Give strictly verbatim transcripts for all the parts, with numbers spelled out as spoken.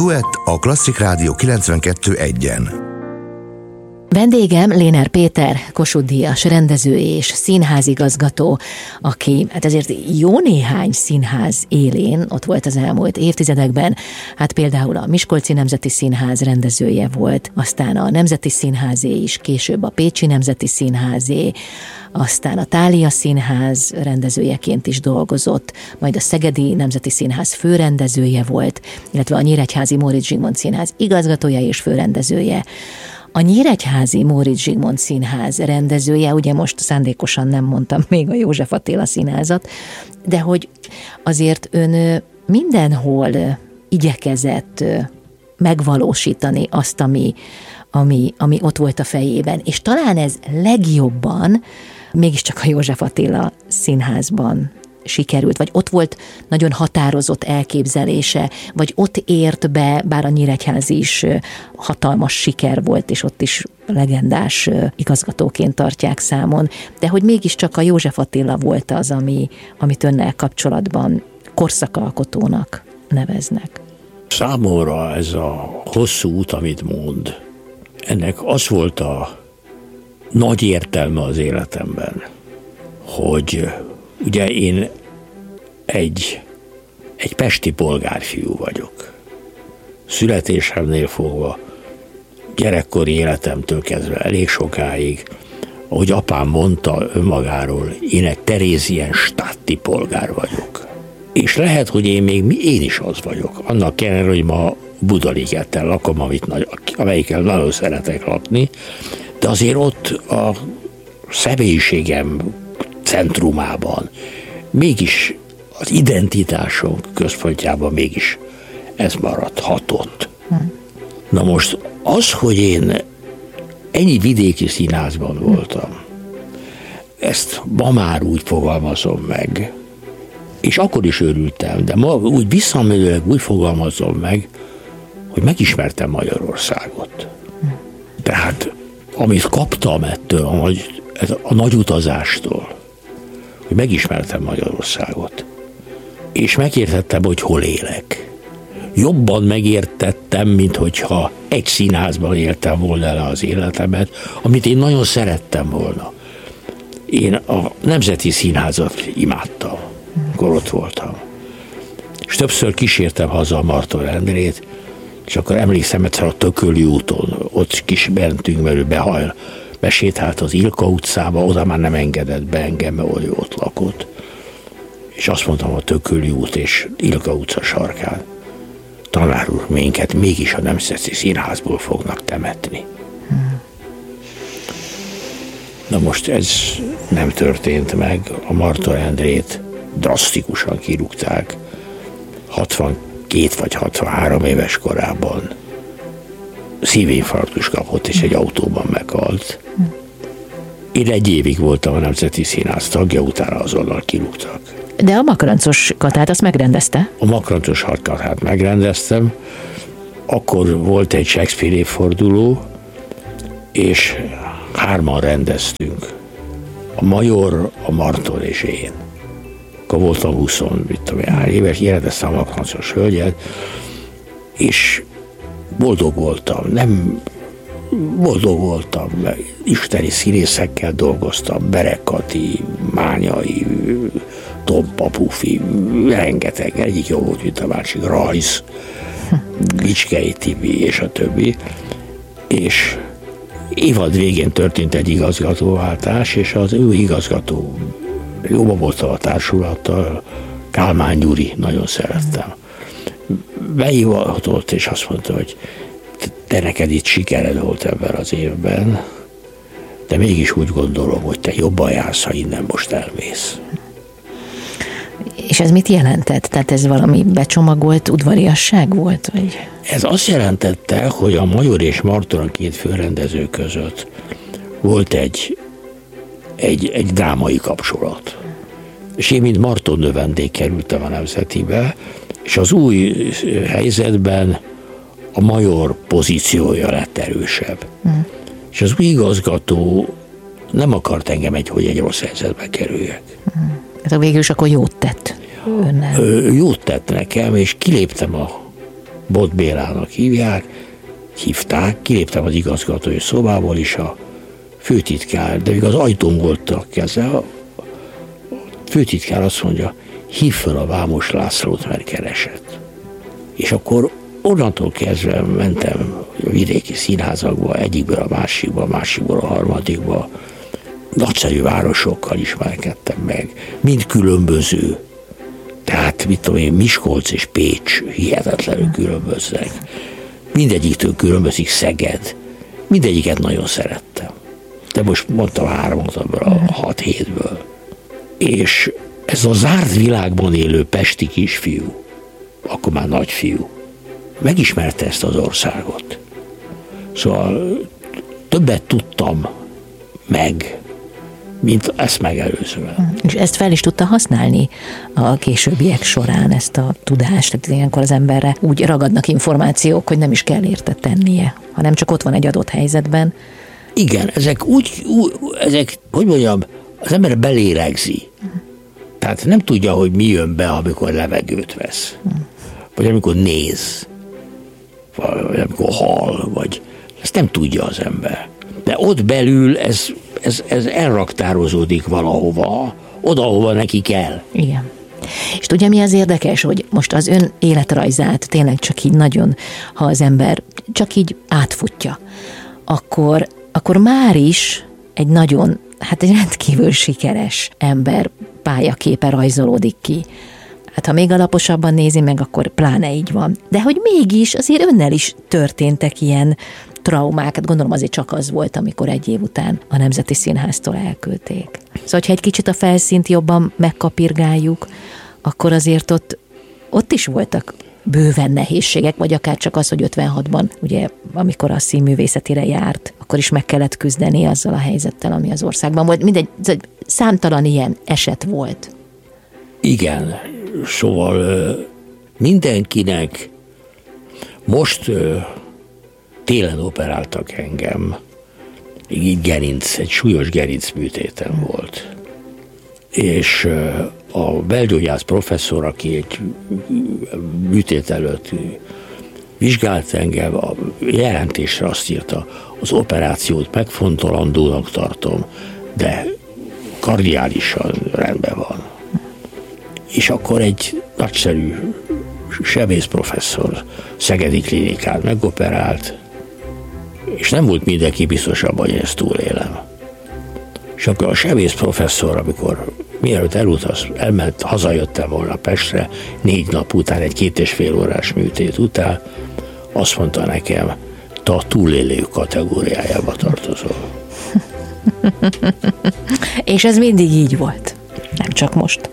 Duett a Klasszik Rádió kilencvenkettő egyen. Vendégem Léner Péter, Kossuth-díjas rendező és színházigazgató, aki hát ezért jó néhány színház élén ott volt az elmúlt évtizedekben. Hát például a Miskolci Nemzeti Színház rendezője volt, aztán a Nemzeti Színházé is, később a Pécsi Nemzeti Színházé, aztán a Thália Színház rendezőjeként is dolgozott, majd a Szegedi Nemzeti Színház főrendezője volt, illetve a Nyíregyházi Móricz Zsigmond Színház igazgatója és főrendezője. A Nyíregyházi Móricz Zsigmond Színház rendezője, ugye most szándékosan nem mondtam még a József Attila Színházat, de hogy azért ön mindenhol igyekezett megvalósítani azt, ami, ami, ami ott volt a fejében, és talán ez legjobban mégiscsak a József Attila Színházban sikerült, vagy ott volt nagyon határozott elképzelése, vagy ott ért be, bár a Nyíregyházi is hatalmas siker volt, és ott is legendás igazgatóként tartják számon, de hogy mégiscsak a József Attila volt az, ami, amit önnel kapcsolatban korszakalkotónak neveznek. Számomra ez a hosszú út, amit mond, ennek az volt a nagy értelme az életemben, hogy ugye én egy, egy pesti polgárfiú vagyok. Születésemnél fogva, gyerekkori életemtől kezdve elég sokáig, ahogy apám mondta önmagáról, én egy Terézienstadti polgár vagyok. És lehet, hogy én még én is az vagyok. Annak ellenére, hogy ma Budaligeten lakom, amit nagy, amelyikkel nagyon szeretek lakni, de azért ott a személyiségem centrumában, mégis az identitásom központjában mégis ez maradhatott. Hmm. Na most az, hogy én ennyi vidéki színházban voltam, ezt ma már úgy fogalmazom meg, és akkor is örültem, de ma úgy visszamenőleg úgy fogalmazom meg, hogy megismertem Magyarországot. Hmm. Tehát amit kaptam ettől a nagy, a nagy utazástól, hogy megismertem Magyarországot, és megértettem, hogy hol élek. Jobban megértettem, mint hogyha egy színházban éltem volna el az életemet, amit én nagyon szerettem volna. Én a Nemzeti Színházat imádtam, akkor ott voltam. És többször kísértem haza a Marton Endrét, és akkor emlékszem egyszer a Tököli úton, ott kis bentünk, mert ő behajl, besétált az Ilka utcába, oda már nem engedett be engem, mert ő ott lakott. És azt mondtam, a Tököli út és Ilka utca sarkán, tanár úr, minket mégis a Nemzeti Színházból fognak temetni. Hmm. Na most ez nem történt meg, a Marton Endrét drasztikusan kirúgták, hatvankét vagy hatvanhárom éves korában szívinfarktus kapott, és egy autóban meghalt. Én egy évig voltam a Nemzeti Színház tagja, utána azonnal kirúgtak. De a Makarancos Katát azt megrendezte? A Makarancos Katát megrendeztem. Akkor volt egy Shakespeare évforduló, és hárman rendeztünk. A Major, a Marton és én. Akkor voltam huszonhárom éves, rendeztem a Makarancos hölgyet, és boldog voltam, nem boldog voltam, mert isteni színészekkel dolgoztam, Berek Kati, Mányai, Tompa Pufi, rengeteg, egyik jó volt, mint a másik, Rajz, Bicskei Tibi és a többi, és évad végén történt egy igazgatóváltás, és az ő igazgató, jóban voltam a társulattal, Kálmán Gyuri, nagyon szerettem. Behivatott, és azt mondta, hogy te neked itt sikered volt ebben az évben, de mégis úgy gondolom, hogy te jobban jársz, ha innen most elmész. És ez mit jelentett? Tehát ez valami becsomagolt udvariasság volt? Vagy? Ez azt jelentette, hogy a Major és Marton, két főrendező között volt egy, egy, egy drámai kapcsolat. És én, mint Marton növendék kerültem a Nemzetibe, és az új helyzetben a Major pozíciója lett erősebb. Mm. És az új igazgató nem akart engem egy, hogy egy rossz helyzetbe kerüljek. Mm. Hát végül is akkor jót tett önnel. Ö, jót tett nekem, és kiléptem a Bot Bélának hívják, hívták, kiléptem az igazgatói szobából is, a főtitkár, de még az ajtón voltak keze, a főtitkár azt mondja, hív fel a Vámos Lászlót, mert keresett. És akkor onnantól kezdve mentem a vidéki színházakba, egyikből a másikba, a másikból a harmadikba, nagyszerű városokkal ismerkedtem meg, mind különböző. Tehát, mit tudom én, Miskolc és Pécs hihetetlenül különböznek. Mindegyiktől különbözik Szeged. Mindegyiket nagyon szerettem. De most mondtam hármat abból a hat-hétből. És ez a zárt világban élő pesti kisfiú, akkor már nagyfiú, megismerte ezt az országot. Szóval többet tudtam meg, mint ezt megelőzően. És ezt fel is tudta használni a későbbiek során, ezt a tudást, tehát ilyenkor az emberre úgy ragadnak információk, hogy nem is kell érte tennie, hanem csak ott van egy adott helyzetben. Igen, ezek úgy, úgy ezek, hogy mondjam, az ember belélegzi. Tehát nem tudja, hogy mi jön be, amikor levegőt vesz. Vagy amikor néz. Vagy amikor hall, vagy ezt nem tudja az ember. De ott belül ez, ez, ez elraktározódik valahova, oda, ahova neki kell. Igen. És tudja, mi az érdekes, hogy most az ön életrajzát tényleg csak így nagyon, ha az ember csak így átfutja, akkor, akkor már is egy nagyon, hát egy rendkívül sikeres ember pályaképe rajzolódik ki. Hát ha még alaposabban nézi meg, akkor pláne így van. De hogy mégis azért önnel is történtek ilyen traumák, hát gondolom azért csak az volt, amikor egy év után a Nemzeti Színháztól elküldték. Szóval, hogyha egy kicsit a felszínt jobban megkapirgáljuk, akkor azért ott, ott is voltak bőven nehézségek, vagy akár csak az, hogy ötvenhatban, ugye, amikor a színművészetire járt, akkor is meg kellett küzdeni azzal a helyzettel, ami az országban volt. Mindegy, számtalan ilyen eset volt. Igen, szóval mindenkinek most télen operáltak engem, így gerinc, egy súlyos gerincműtétem volt. És a belgyógyász professzor, aki egy műtét előtt vizsgált engem, a jelentésre azt írta, az operációt megfontolandónak tartom, de kardiálisan rendben van. És akkor egy nagyszerű sebész professzor Szegedi klinikán megoperált, és nem volt mindenki biztos abban, hogy ezt túlélem. És akkor a sebész professzor, amikor mielőtt elutaz, elment, hazajöttem volna Pestre, négy nap után, egy két és fél órás műtét után, azt mondta nekem, te a túlélő kategóriájába tartozol. És ez mindig így volt, nem csak most.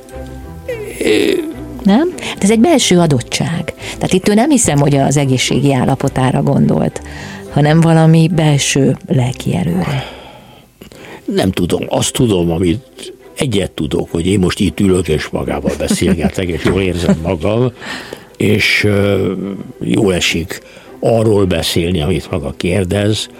Nem? De ez egy belső adottság. Tehát itt ő nem hiszem, hogy az egészségi állapotára gondolt, hanem valami belső lelki erőre. Nem tudom, azt tudom, amit egyet tudok, hogy én most itt ülök és magával beszélgetek, és jól érzem magam, és jól esik arról beszélni, amit maga kérdez,